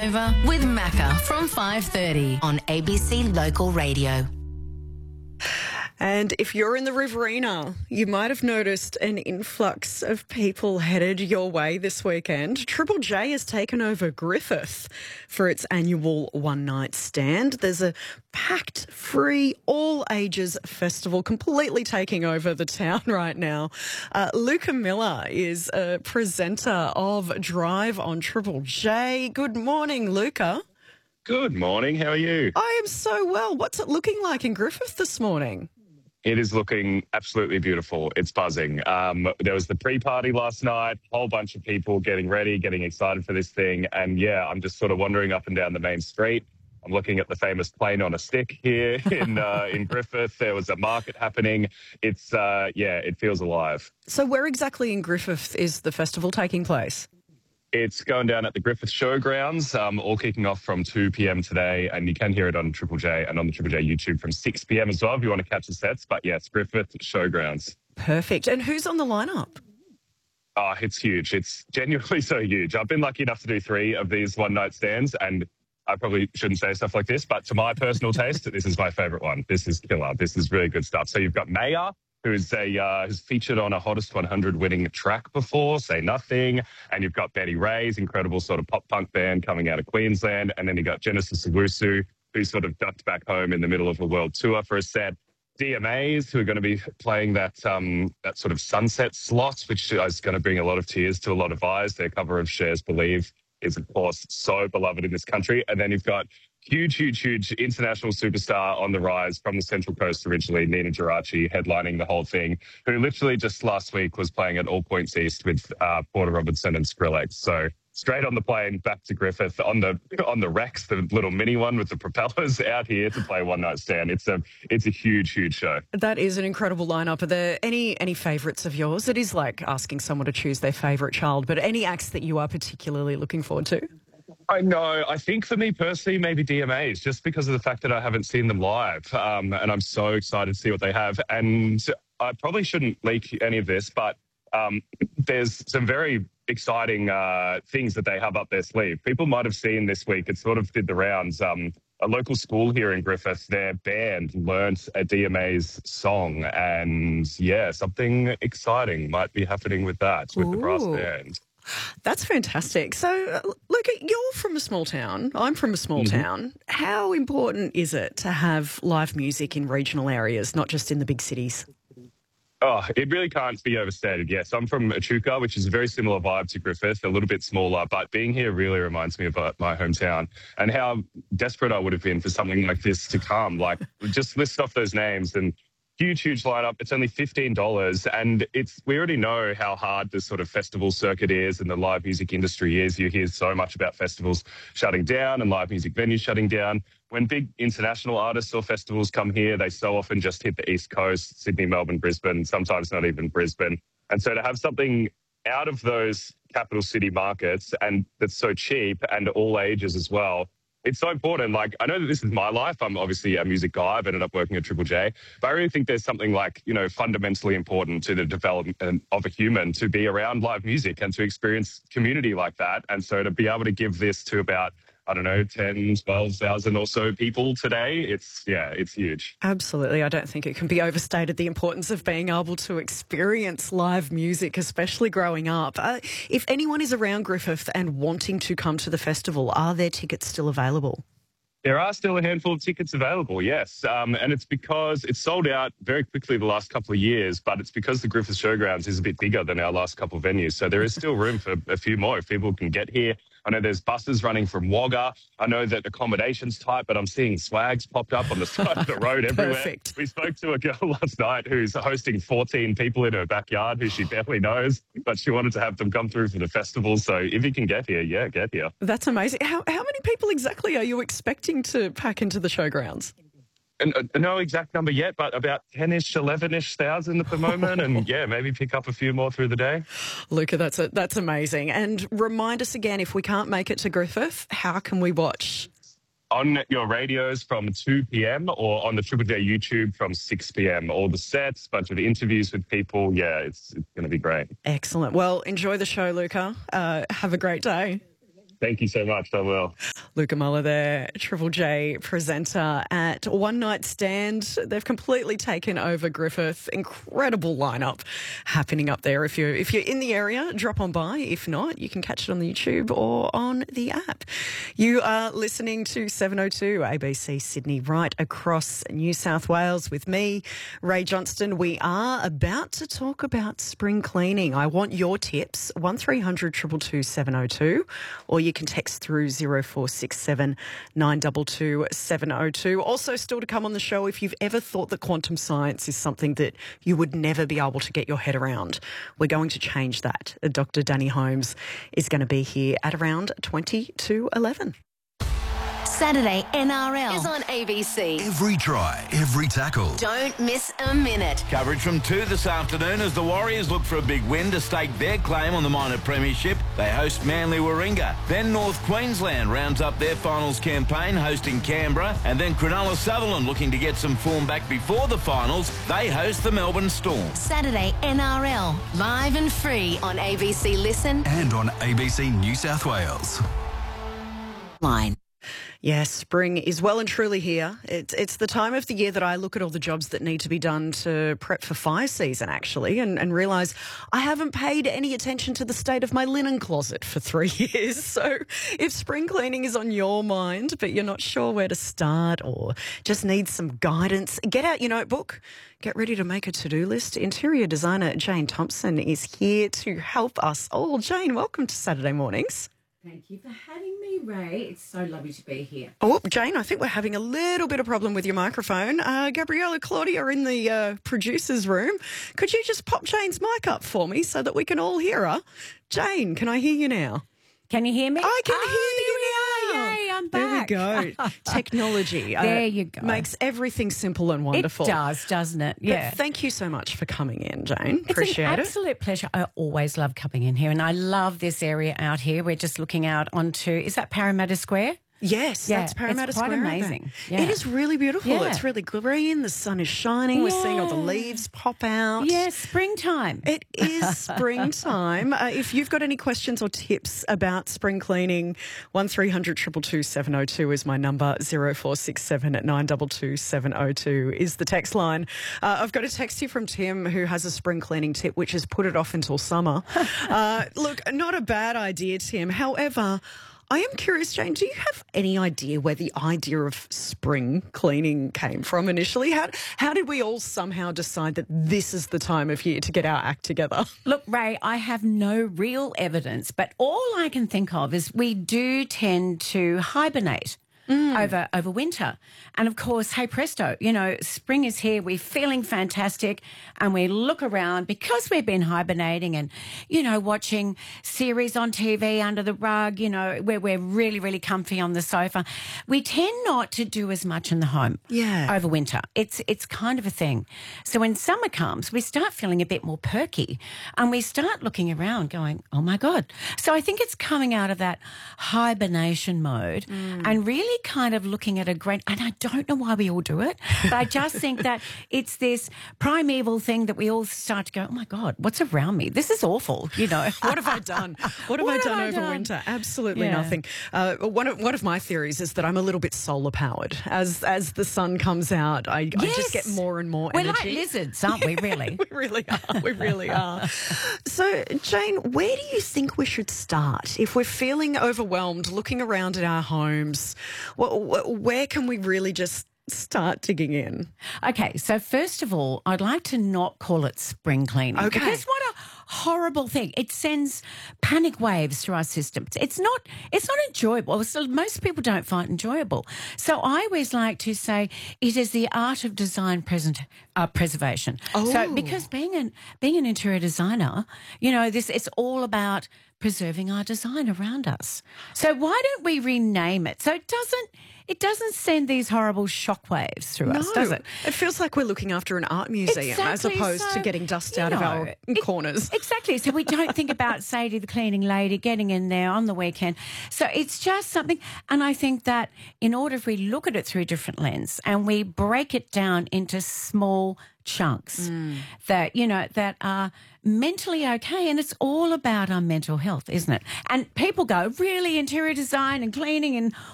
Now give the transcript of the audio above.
Over with Macca from 5:30 on ABC Local Radio. And if you're in the Riverina, you might have noticed an influx of people headed your way this weekend. Triple J has taken over Griffith for its annual one-night stand. There's a packed, free, all-ages festival completely taking over the town right now. Luca Miller is a presenter of Drive on Triple J. Good morning, Luca. Good morning. How are you? I am so well. What's it looking like in Griffith this morning? It is looking absolutely beautiful. It's buzzing. There was the pre-party last night, a whole bunch of people getting ready, getting excited for this thing. And yeah, I'm just sort of wandering up and down the main street. I'm looking at the famous plane on a stick here in Griffith. There was a market happening. It's, it feels alive. So where exactly in Griffith is the festival taking place? It's going down at the Griffith Showgrounds, all kicking off from 2 p.m. today, and you can hear it on Triple J and on the Triple J YouTube from 6 p.m. as well if you want to catch the sets. But yes, Griffith Showgrounds. Perfect. And who's on the lineup? Oh, it's huge. It's genuinely so huge. I've been lucky enough to do 3 of these one-night stands, and I probably shouldn't say stuff like this, but to my personal taste, this is my favourite one. This is killer. This is really good stuff. So you've got Maya, who's featured on a Hottest 100 winning track before, Say Nothing. And you've got Betty Ray's incredible sort of pop-punk band coming out of Queensland. And then you've got Genesis Owusu, who sort of ducked back home in the middle of a world tour for a set. DMAs, who are going to be playing that sort of sunset slot, which is going to bring a lot of tears to a lot of eyes. Their cover of Cher's Believe is, of course, so beloved in this country. And then you've got huge international superstar on the rise from the Central Coast originally, Nina Geraci, headlining the whole thing, who literally just last week was playing at All Points East with Porter Robinson and Skrillex. So straight on the plane back to Griffith on the Rex, the little mini one with the propellers, out here to play One Night Stand. It's a huge show. That is an incredible lineup. Are there any favourites of yours? It is like asking someone to choose their favourite child, but any acts that you are particularly looking forward to? I know. I think for me personally, maybe DMAs, just because of the fact that I haven't seen them live. And I'm so excited to see what they have. And I probably shouldn't leak any of this, but there's some very exciting things that they have up their sleeve. People might have seen this week, it sort of did the rounds. A local school here in Griffith, their band learnt a DMA's song. And yeah, something exciting might be happening with that, with the brass band. That's fantastic. So, look, you're from a small town. I'm from a small town. How important is it to have live music in regional areas, not just in the big cities? Oh, it really can't be overstated. Yes, I'm from Echuca, which is a very similar vibe to Griffith, a little bit smaller, but being here really reminds me of my hometown and how desperate I would have been for something like this to come. Like, just list off those names and huge lineup. It's only $15, and we already know how hard this sort of festival circuit is and the live music industry is. You hear so much about festivals shutting down and live music venues shutting down. When big international artists or festivals come here, they so often just hit the East Coast, Sydney, Melbourne, Brisbane, sometimes not even Brisbane. And so to have something out of those capital city markets and that's so cheap and all ages as well, it's so important. Like, I know that this is my life. I'm obviously a music guy. I've ended up working at Triple J. But I really think there's something like, fundamentally important to the development of a human to be around live music and to experience community like that. And so to be able to give this to about, 10, 12,000 or so people today, it's huge. Absolutely. I don't think it can be overstated, the importance of being able to experience live music, especially growing up. If anyone is around Griffith and wanting to come to the festival, are there tickets still available? There are still a handful of tickets available, yes. And it's because it's sold out very quickly the last couple of years, but it's because the Griffith Showgrounds is a bit bigger than our last couple of venues. So there is still room for a few more if people can get here. I know there's buses running from Wagga. I know that accommodation's tight, but I'm seeing swags popped up on the side of the road everywhere. Perfect. We spoke to a girl last night who's hosting 14 people in her backyard who she barely knows, but she wanted to have them come through for the festival. So if you can get here, get here. That's amazing. How many people exactly are you expecting to pack into the showgrounds? No exact number yet, but about 10-ish, 11-ish thousand at the moment. And maybe pick up a few more through the day. Luca, that's amazing. And remind us again, if we can't make it to Griffith, how can we watch? On your radios from 2 p.m. or on the Triple J YouTube from 6 p.m. All the sets, bunch of interviews with people. Yeah, it's going to be great. Excellent. Well, enjoy the show, Luca. Have a great day. Thank you so much. I will. Luca Muller there, Triple J presenter at One Night Stand. They've completely taken over Griffith. Incredible lineup happening up there. If you're in the area, drop on by. If not, you can catch it on the YouTube or on the app. You are listening to 702 ABC Sydney, right across New South Wales with me, Ray Johnston. We are about to talk about spring cleaning. I want your tips, 1300 222 702, or you can text through 0467 922 702. Also, still to come on the show, if you've ever thought that quantum science is something that you would never be able to get your head around, we're going to change that. Dr. Danny Holmes is going to be here at around 20 to 11. Saturday NRL is on ABC. Every try, every tackle. Don't miss a minute. Coverage from 2 this afternoon as the Warriors look for a big win to stake their claim on the minor premiership. They host Manly Warringah. Then North Queensland rounds up their finals campaign hosting Canberra. And then Cronulla Sutherland looking to get some form back before the finals. They host the Melbourne Storm. Saturday NRL, live and free on ABC Listen. And on ABC New South Wales. Line. Yes, spring is well and truly here. It's the time of the year that I look at all the jobs that need to be done to prep for fire season, actually, and realise I haven't paid any attention to the state of my linen closet for 3 years. So if spring cleaning is on your mind, but you're not sure where to start or just need some guidance, get out your notebook. Get ready to make a to-do list. Interior designer Jane Thompson is here to help us all. Jane, welcome to Saturday Mornings. Thank you for having me, Ray. It's so lovely to be here. Oh, Jane, I think we're having a little bit of problem with your microphone. Gabriella, Claudia are in the producer's room. Could you just pop Jane's mic up for me so that we can all hear her? Jane, can I hear you now? Can you hear me? I can hear you now. Yay, I'm back. There we go. Technology. There you go. Makes everything simple and wonderful. It does, doesn't it? Yeah. But thank you so much for coming in, Jane. It's Appreciate an it. absolute pleasure. I always love coming in here, and I love this area out here. We're just looking out onto, is that Parramatta Square? Yes, Yeah, that's Parramatta it's quite Square. amazing. Yeah. It is really beautiful. Yeah. It's really green. The sun is shining. We're seeing all the leaves pop out. Yes, springtime. It is springtime. If you've got any questions or tips about spring cleaning, 1300 222 702 is my number. 0467 922 702 is the text line. I've got a text here from Tim who has a spring cleaning tip, which is put it off until summer. Look, not a bad idea, Tim. However, I am curious, Jane, do you have any idea where the idea of spring cleaning came from initially? How did we all somehow decide that this is the time of year to get our act together? Look, Ray, I have no real evidence, but all I can think of is we do tend to hibernate. Over winter. And of course, hey presto, spring is here, we're feeling fantastic, and we look around because we've been hibernating and, watching series on TV under the rug, where we're really, really comfy on the sofa. We tend not to do as much in the home over winter. It's kind of a thing. So when summer comes, we start feeling a bit more perky and we start looking around going, oh my God. So I think it's coming out of that hibernation mode and really kind of looking at and I don't know why we all do it, but I just think that it's this primeval thing that we all start to go, oh my God, what's around me? This is awful, What have I done? What have I done over winter? Absolutely nothing. One of my theories is that I'm a little bit solar powered. As the sun comes out, I just get more and more energy. We're like lizards, aren't we, really? We really are. We really are. So, Jane, where do you think we should start? If we're feeling overwhelmed, looking around at our homes, where can we really just start digging in? Okay, so first of all, I'd like to not call it spring cleaning. Okay. Because what a horrible thing. It sends panic waves through our systems. It's not enjoyable. So most people don't find it enjoyable. So I always like to say it is the art of design preservation. Oh. So because being an interior designer, it's all about preserving our design around us. So why don't we rename it? So it doesn't send these horrible shockwaves through us, does it? It feels like we're looking after an art museum as opposed to getting dust out of our corners. Exactly. So we don't think about Sadie, the cleaning lady, getting in there on the weekend. So it's just something, and I think that in order if we look at it through a different lens and we break it down into small chunks that, you know, that are mentally okay. And it's all about our mental health, isn't it? And people go, really, interior design and cleaning and